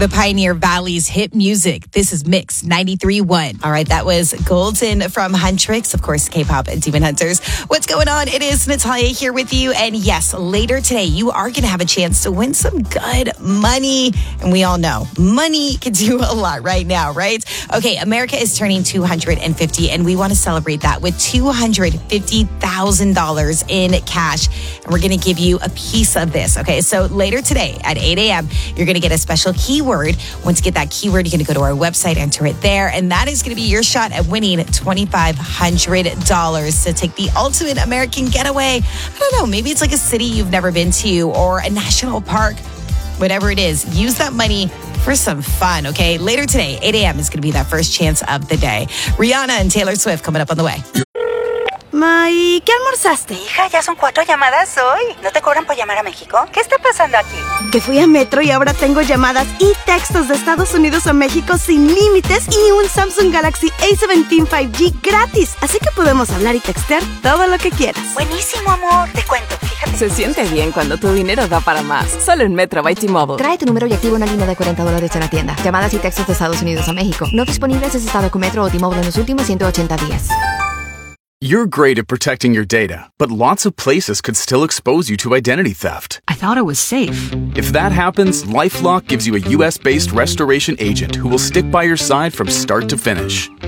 The Pioneer Valley's hit music. This is Mix 93.1. All right, that was Golden from Huntrix, of course, K-pop and Demon Hunters. What's going on? It is Natalia here with you. And yes, later today, you are going to have a chance to win some good money. And we all know money can do a lot right now, right? Okay, America is turning 250, and we want to celebrate that with $250,000 in cash. And we're going to give you a piece of this. Okay, so later today at 8 a.m., you're going to get a special keyword. Once you get that keyword, you're going to go to our website, enter it there, and that is going to be your shot at winning $2,500 to take the ultimate American getaway. I don't know, maybe it's like a city you've never been to or a national park. Whatever it is, use that money for some fun, okay? Later today, 8 a.m. is going to be that first chance of the day. Rihanna and Taylor Swift coming up on the way. May, ¿qué almorzaste? Hija, ya son 4 llamadas hoy. ¿No te cobran por llamar a México? ¿Qué está pasando aquí? Que fui a Metro y ahora tengo llamadas y textos de Estados Unidos a México sin límites y un Samsung Galaxy A17 5G gratis. Así que podemos hablar y textear todo lo que quieras. Buenísimo, amor. Te cuento, fíjate. Se siente bien cuando tu dinero da para más. Solo en Metro by T-Mobile. Trae tu número y activa una línea de $40 en la tienda. Llamadas y textos de Estados Unidos a México. No disponibles en estado con Metro o T-Mobile en los últimos 180 días. You're great at protecting your data, but lots of places could still expose you to identity theft. I thought it was safe. If that happens, LifeLock gives you a US-based restoration agent who will stick by your side from start to finish.